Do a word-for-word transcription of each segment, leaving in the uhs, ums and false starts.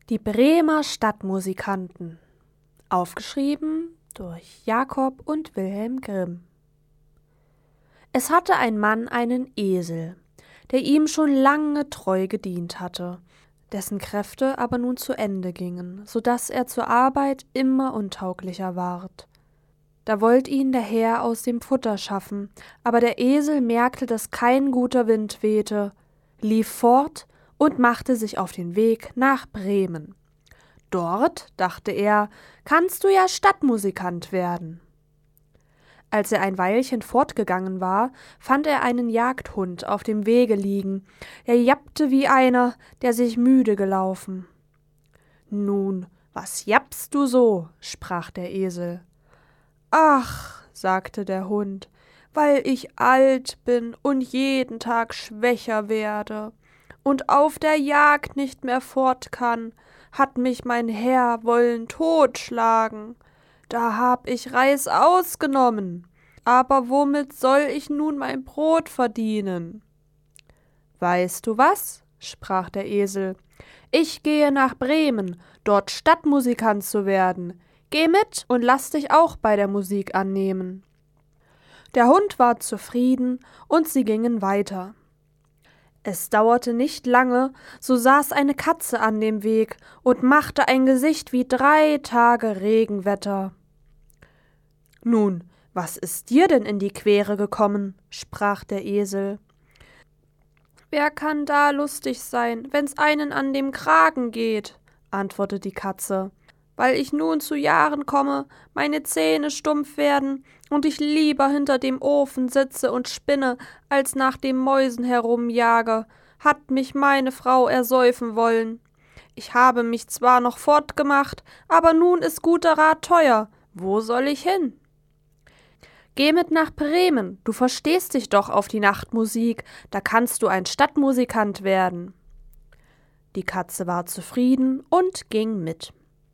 Die Bremer Stadtmusikanten. Aufgeschrieben durch Jakob und Wilhelm Grimm. Es hatte ein Mann einen Esel, der ihm schon lange treu gedient hatte, dessen Kräfte aber nun zu Ende gingen, so daß er zur Arbeit immer untauglicher ward. Da wollt ihn der Herr aus dem Futter schaffen, aber der Esel merkte, dass kein guter Wind wehte, lief fort und machte sich auf den Weg nach Bremen. Dort, dachte er, kannst du ja Stadtmusikant werden. Als er ein Weilchen fortgegangen war, fand er einen Jagdhund auf dem Wege liegen. Er jappte wie einer, der sich müde gelaufen. »Nun, was jappst du so?« sprach der Esel. »Ach«, sagte der Hund, »weil ich alt bin und jeden Tag schwächer werde und auf der Jagd nicht mehr fort kann, hat mich mein Herr wollen totschlagen. Da hab ich Reißaus genommen, aber womit soll ich nun mein Brot verdienen?« »Weißt du was?«, sprach der Esel, »ich gehe nach Bremen, dort Stadtmusikant zu werden. Geh mit und lass dich auch bei der Musik annehmen.« Der Hund war zufrieden, und sie gingen weiter. Es dauerte nicht lange, so saß eine Katze an dem Weg und machte ein Gesicht wie drei Tage Regenwetter. »Nun, was ist dir denn in die Quere gekommen?«, sprach der Esel. »Wer kann da lustig sein, wenn's einen an dem Kragen geht?«, antwortete die Katze. »Weil ich nun zu Jahren komme, meine Zähne stumpf werden und ich lieber hinter dem Ofen sitze und spinne, als nach den Mäusen herumjage, hat mich meine Frau ersäufen wollen. Ich habe mich zwar noch fortgemacht, aber nun ist guter Rat teuer. Wo soll ich hin?« »Geh mit nach Bremen, du verstehst dich doch auf die Nachtmusik, da kannst du ein Stadtmusikant werden.« Die Katze war zufrieden und ging mit.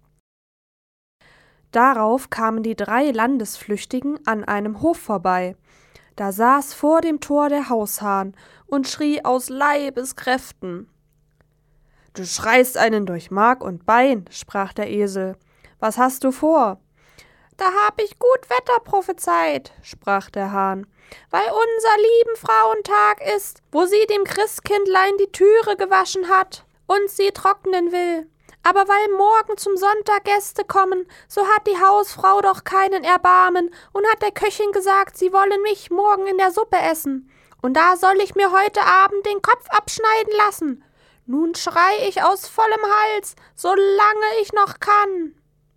Darauf kamen die drei Landesflüchtigen an einem Hof vorbei. Da saß vor dem Tor der Haushahn und schrie aus Leibeskräften. »Du schreist einen durch Mark und Bein«, sprach der Esel. »Was hast du vor?« »Da hab ich gut Wetter prophezeit«, sprach der Hahn, »weil unser lieben Frauentag ist, wo sie dem Christkindlein die Türe gewaschen hat und sie trocknen will. Aber weil morgen zum Sonntag Gäste kommen, so hat die Hausfrau doch keinen Erbarmen und hat der Köchin gesagt, sie wollen mich morgen in der Suppe essen. Und da soll ich mir heute Abend den Kopf abschneiden lassen. Nun schrei ich aus vollem Hals, solange ich noch kann.«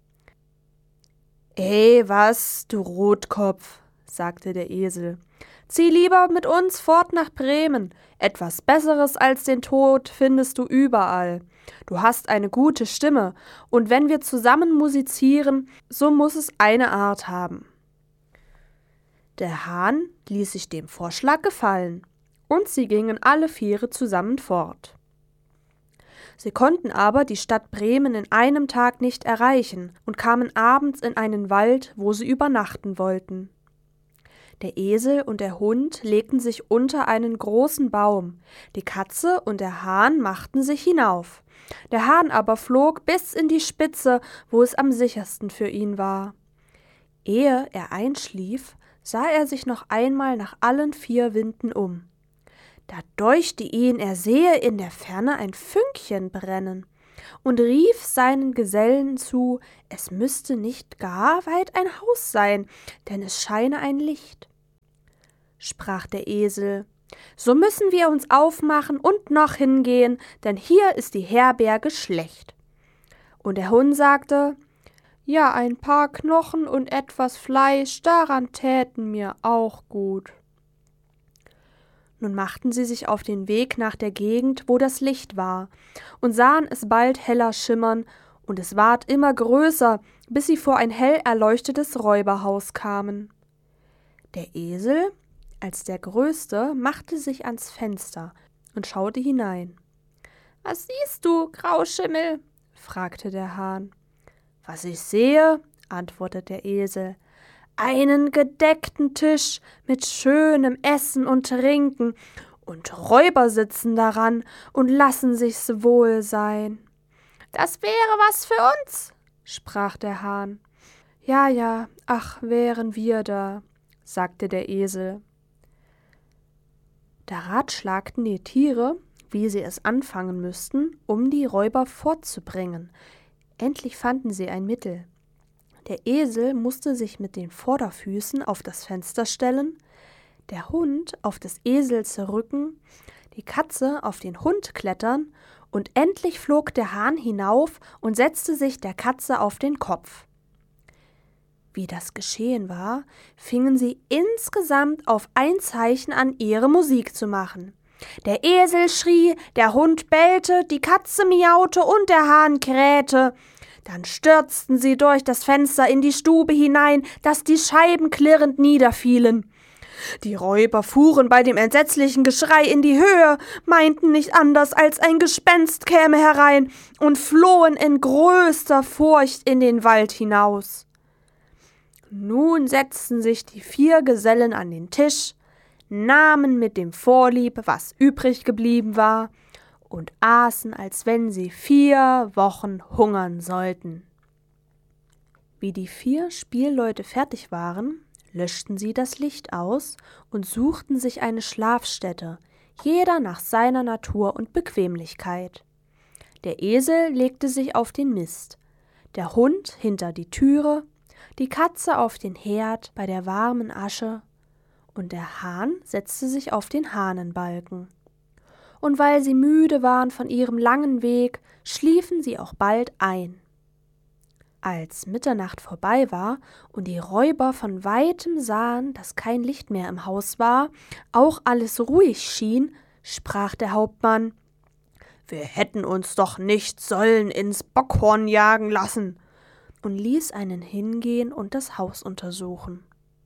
»Ey, was, du Rotkopf«, sagte der Esel, »zieh lieber mit uns fort nach Bremen. Etwas Besseres als den Tod findest du überall. Du hast eine gute Stimme, und wenn wir zusammen musizieren, so muß es eine Art haben.« Der Hahn ließ sich dem Vorschlag gefallen, und sie gingen alle viere zusammen fort. Sie konnten aber die Stadt Bremen in einem Tag nicht erreichen und kamen abends in einen Wald, wo sie übernachten wollten. Der Esel und der Hund legten sich unter einen großen Baum, die Katze und der Hahn machten sich hinauf. Der Hahn aber flog bis in die Spitze, wo es am sichersten für ihn war. Ehe er einschlief, sah er sich noch einmal nach allen vier Winden um. Da däuchte ihn, er sehe in der Ferne ein Fünkchen brennen, und rief seinen Gesellen zu, es müsste nicht gar weit ein Haus sein, denn es scheine ein Licht. Sprach der Esel, so müssen wir uns aufmachen und noch hingehen, denn hier ist die Herberge schlecht. Und der Hund sagte, ja, ein paar Knochen und etwas Fleisch, daran täten mir auch gut. Nun machten sie sich auf den Weg nach der Gegend, wo das Licht war, und sahen es bald heller schimmern, und es ward immer größer, bis sie vor ein hell erleuchtetes Räuberhaus kamen. Der Esel, als der Größte, machte sich ans Fenster und schaute hinein. »Was siehst du, Grauschimmel?« fragte der Hahn. »Was ich sehe«, antwortete der Esel, »einen gedeckten Tisch mit schönem Essen und Trinken, und Räuber sitzen daran und lassen sich's wohl sein. das wäre was für uns«, sprach der Hahn. »Ja, ja, ach, wären wir da«, sagte der Esel. Da ratschlagten die Tiere, wie sie es anfangen müssten, um die Räuber fortzubringen. Endlich fanden sie ein Mittel. Der Esel musste sich mit den Vorderfüßen auf das Fenster stellen, der Hund auf des Esels Rücken, die Katze auf den Hund klettern, und endlich flog der Hahn hinauf und setzte sich der Katze auf den Kopf. Wie das geschehen war, fingen sie insgesamt auf ein Zeichen an, ihre Musik zu machen. Der Esel schrie, der Hund bellte, die Katze miaute und der Hahn krähte. Dann stürzten sie durch das Fenster in die Stube hinein, dass die Scheiben klirrend niederfielen. Die Räuber fuhren bei dem entsetzlichen Geschrei in die Höhe, meinten nicht anders, als ein Gespenst käme herein und flohen in größter Furcht in den Wald hinaus. Nun setzten sich die vier Gesellen an den Tisch, nahmen mit dem Vorlieb, was übrig geblieben war, und aßen, als wenn sie vier Wochen hungern sollten. Wie die vier Spielleute fertig waren, löschten sie das Licht aus und suchten sich eine Schlafstätte, jeder nach seiner Natur und Bequemlichkeit. Der Esel legte sich auf den Mist, der Hund hinter die Türe, die Katze auf den Herd bei der warmen Asche, und der Hahn setzte sich auf den Hahnenbalken. Und weil sie müde waren von ihrem langen Weg, schliefen sie auch bald ein. Als Mitternacht vorbei war und die Räuber von weitem sahen, dass kein Licht mehr im Haus war, auch alles ruhig schien, sprach der Hauptmann: »Wir hätten uns doch nicht sollen ins Bockhorn jagen lassen«, und ließ einen hingehen und das Haus untersuchen.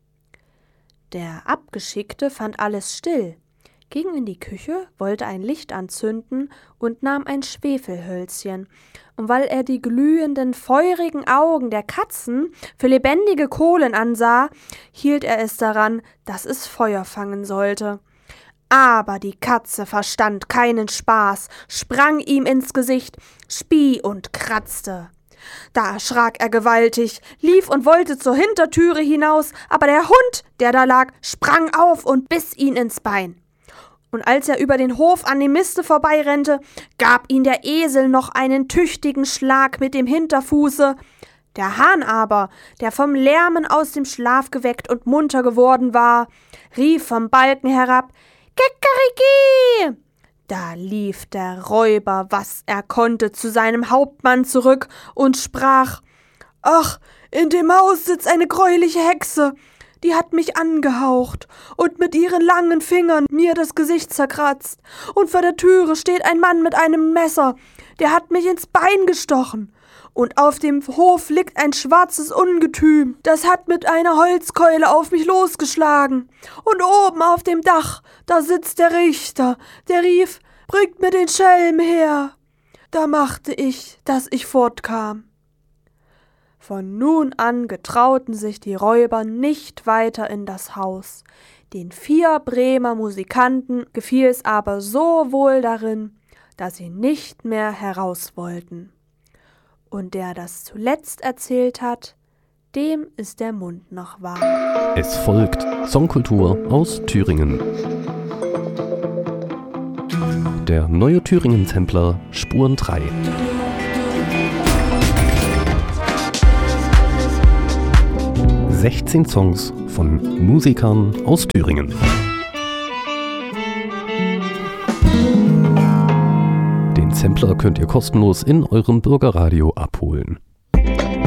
Der Abgeschickte fand alles still, ging in die Küche, wollte ein Licht anzünden und nahm ein Schwefelhölzchen, und weil er die glühenden, feurigen Augen der Katzen für lebendige Kohlen ansah, hielt er es daran, dass es Feuer fangen sollte. Aber die Katze verstand keinen Spaß, sprang ihm ins Gesicht, spie und kratzte. Da erschrak er gewaltig, lief und wollte zur Hintertüre hinaus, aber der Hund, der da lag, sprang auf und biss ihn ins Bein. Und als er über den Hof an dem Miste vorbeirennte, gab ihn der Esel noch einen tüchtigen Schlag mit dem Hinterfuße. Der Hahn aber, der vom Lärmen aus dem Schlaf geweckt und munter geworden war, rief vom Balken herab: »Kikeriki!« Da lief der Räuber, was er konnte, zu seinem Hauptmann zurück und sprach: »Ach, in dem Haus sitzt eine greuliche Hexe, die hat mich angehaucht und mit ihren langen Fingern mir das Gesicht zerkratzt, und vor der Türe steht ein Mann mit einem Messer, der hat mich ins Bein gestochen, und auf dem Hof liegt ein schwarzes Ungetüm, das hat mit einer Holzkeule auf mich losgeschlagen, und oben auf dem Dach, da sitzt der Richter, der rief: »Bringt mir den Schelm her!« Da machte ich, dass ich fortkam.« Von nun an getrauten sich die Räuber nicht weiter in das Haus. Den vier Bremer Musikanten gefiel es aber so wohl darin, dass sie nicht mehr heraus wollten. Und der das zuletzt erzählt hat, dem ist der Mund noch warm. Es folgt Songkultur aus Thüringen. Der neue Thüringen-Sampler Spuren drei. sechzehn Songs von Musikern aus Thüringen. Den Sampler könnt ihr kostenlos in eurem Bürgerradio abholen.